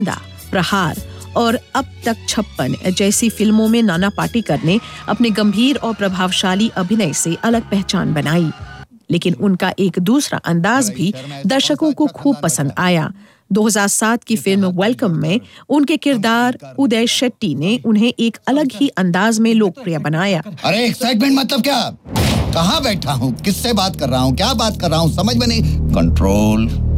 दा, प्रहार और अब तक 56 जैसी फिल्मों में नाना पाटेकर ने अपने गंभीर और प्रभावशाली अभिनय से अलग पहचान बनाई। लेकिन उनका एक दूसरा अंदाज भी दर्शकों को खूब पसंद आया। 2007 की फिल्म वेलकम में उनके किरदार उदय शेट्टी ने उन्हें एक अलग ही अंदाज में लोकप्रिय बनाया। अरे एक्साइटमेंट मतलब क्या? कहाँ बैठा हूँ, किससे बात कर रहा हूँ, क्या बात कर रहा हूँ, समझ में नहीं। कंट्रोल।